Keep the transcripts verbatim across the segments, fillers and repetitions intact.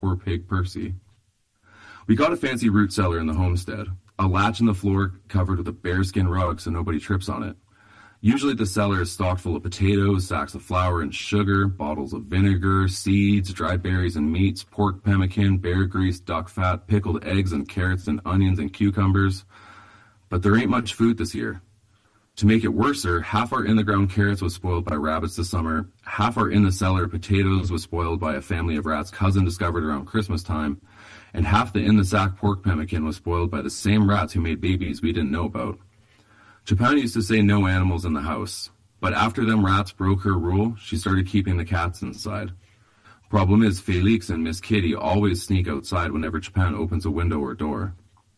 poor pig Percy. We got a fancy root cellar in the homestead, a latch in the floor covered with a bearskin rug so nobody trips on it. Usually the cellar is stocked full of potatoes, sacks of flour and sugar, bottles of vinegar, seeds, dried berries and meats, pork pemmican, bear grease, duck fat, pickled eggs and carrots and onions and cucumbers. But there ain't much food this year. To make it worser, half our in-the-ground carrots was spoiled by rabbits this summer, half our in-the-cellar potatoes was spoiled by a family of rats cousin discovered around Christmas time, and half the in-the-sack pork pemmican was spoiled by the same rats who made babies we didn't know about. Japan used to say no animals in the house, but after them rats broke her rule, she started keeping the cats inside. Problem is, Felix and Miss Kitty always sneak outside whenever Japan opens a window or door.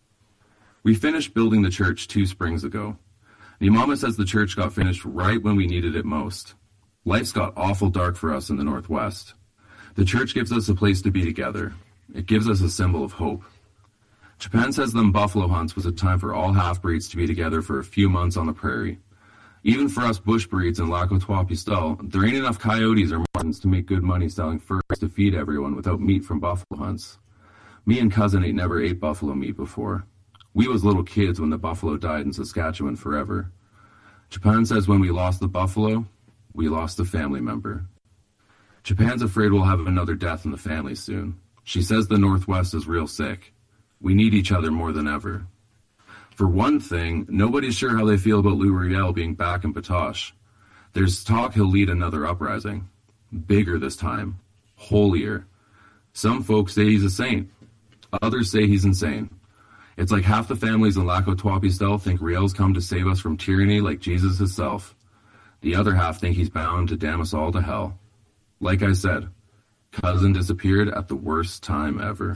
We finished building the church two springs ago. The Imama says the church got finished right when we needed it most. Life's got awful dark for us in the Northwest. The church gives us a place to be together. It gives us a symbol of hope. Japan says them buffalo hunts was a time for all half-breeds to be together for a few months on the prairie. Even for us bush breeds in Lac Trois Pistoles, there ain't enough coyotes or martens to make good money selling furs to feed everyone without meat from buffalo hunts. Me and cousin ain't never ate buffalo meat before. We was little kids when the buffalo died in Saskatchewan forever. Japan says when we lost the buffalo, we lost a family member. Japan's afraid we'll have another death in the family soon. She says the Northwest is real sick. We need each other more than ever. For one thing, nobody's sure how they feel about Lou Riel being back in Batoche. There's talk he'll lead another uprising. Bigger this time. Holier. Some folks say he's a saint. Others say he's insane. It's like half the families in Lac Trois Pistoles think Riel's come to save us from tyranny like Jesus himself. The other half think he's bound to damn us all to hell. Like I said, cousin disappeared at the worst time ever.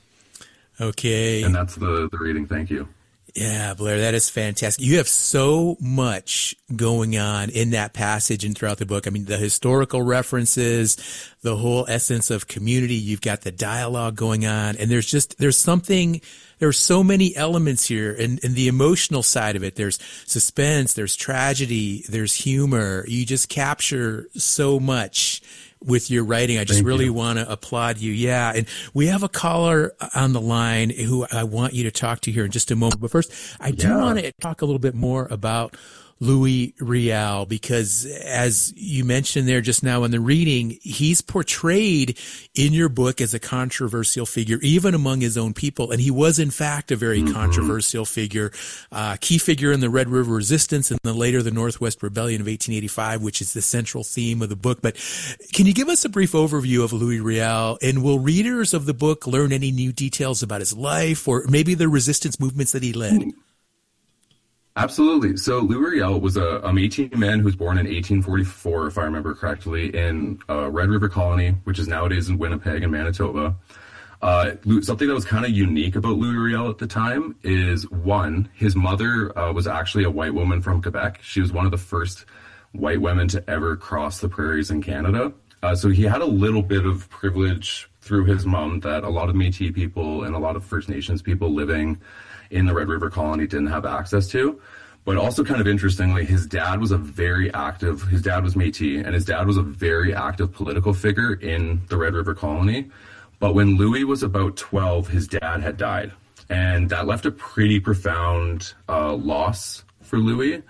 Okay. And that's the, the reading. Thank you. Yeah, Blair, that is fantastic. You have so much going on in that passage and throughout the book. I mean, the historical references, the whole essence of community. You've got the dialogue going on, and there's just, there's something, there's so many elements here, and, and the emotional side of it. There's suspense, there's tragedy, there's humor. You just capture so much with your writing. I just Thank really want to applaud you. Yeah. And we have a caller on the line who I want you to talk to here in just a moment. But first, I do yeah. want to talk a little bit more about Louis Riel, because as you mentioned there just now in the reading, he's portrayed in your book as a controversial figure, even among his own people. And he was, in fact, a very mm-hmm. controversial figure, uh, key figure in the Red River Resistance and then later the Northwest Rebellion of eighteen eighty-five, which is the central theme of the book. But can you give us a brief overview of Louis Riel? And will readers of the book learn any new details about his life or maybe the resistance movements that he led? Mm-hmm. Absolutely. So Louis Riel was a, a Métis man who was born in eighteen forty-four, if I remember correctly, in uh, Red River Colony, which is nowadays in Winnipeg and Manitoba. Uh, something that was kind of unique about Louis Riel at the time is, one, his mother uh, was actually a white woman from Quebec. She was one of the first white women to ever cross the prairies in Canada. Uh, so he had a little bit of privilege through his mom that a lot of Métis people and a lot of First Nations people living in the Red River Colony didn't have access to. But also kind of interestingly, his dad was a very active, his dad was Métis, and his dad was a very active political figure in the Red River Colony. But when Louis was about twelve, his dad had died. And that left a pretty profound uh, loss for Louis.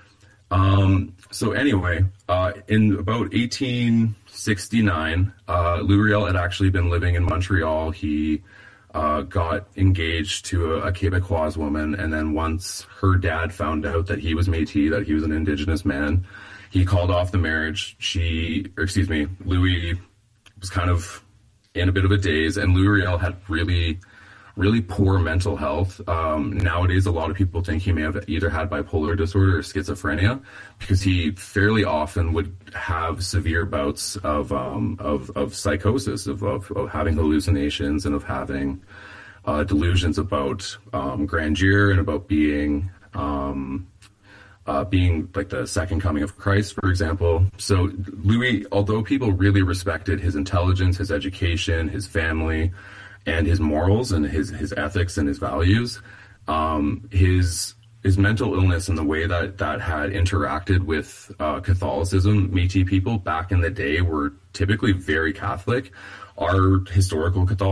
Um, so anyway, uh, in about eighteen sixty-nine, uh, Louis Riel had actually been living in Montreal. He Uh, got engaged to a, a Quebecoise woman, and then once her dad found out that he was Métis, that he was an Indigenous man, he called off the marriage. She, or excuse me, Louis was kind of in a bit of a daze, and Louis Riel had really, really poor mental health. Um, nowadays, a lot of people think he may have either had bipolar disorder or schizophrenia, because he fairly often would have severe bouts of um, of, of psychosis, of, of, of having hallucinations and of having uh, delusions about um, grandeur and about being um, uh, being like the second coming of Christ, for example. So Louis, although people really respected his intelligence, his education, his family, and his morals and his, his ethics and his values, um, his his mental illness and the way that that had interacted with uh, Catholicism, Métis people back in the day were typically very Catholic. our historical Catholicism